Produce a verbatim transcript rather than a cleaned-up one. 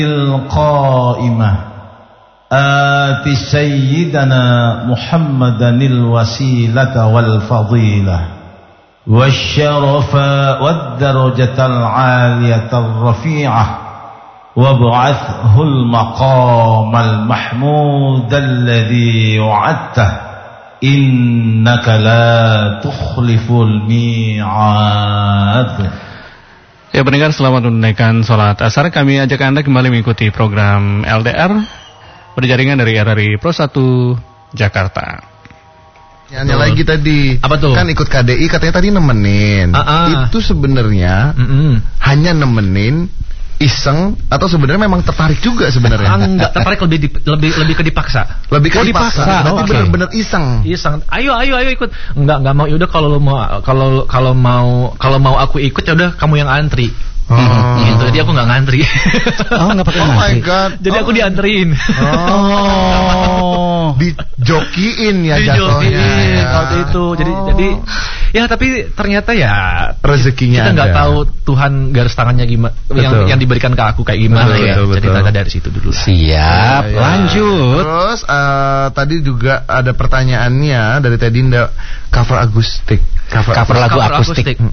القائمة آت سيدنا محمدا الوسيلة والفضيلة والشرف والدرجة العالية الرفيعة وابعثه المقام المحمود الذي وعدته إنك لا تخلف الميعاد. Ya pendengar, selamat menunaikan sholat asar. Kami ajak Anda kembali mengikuti program L D R berjaringan dari R R I Pro satu Jakarta. Yang lagi tadi apa tuh? Kan ikut K D I katanya tadi nemenin. Uh-uh. Itu sebenarnya Mm-mm. hanya nemenin, iseng, atau sebenarnya memang tertarik juga sebenarnya? Enggak, tertarik lebih di, lebih lebih ke dipaksa. Lebih ke oh, dipaksa. dipaksa. Berarti Oh, benar-benar iseng. Iseng. Ayo ayo ayo ikut. Enggak enggak mau. Yaudah kalau lu mau kalau kalau mau kalau mau aku ikut ya udah kamu yang antri. Oh. Gitu. Jadi aku enggak ngantri. Oh, enggak pakai Oh ngantri. my god. Jadi aku dianterin. Oh. Dijokiin ya Dijokiin jatuhnya. waktu itu. Jadi Oh. jadi ya tapi ternyata ya rezekinya kita nggak ada. tahu Tuhan garis tangannya gimana yang, yang diberikan ke aku kayak gimana Betul, ya. betul, Jadi betul. tanda dari situ dulu lah. Siap, Ya, ya. lanjut. Terus uh, tadi juga ada pertanyaannya dari Tedinda, cover akustik. Cover lagu Cover akustik. akustik.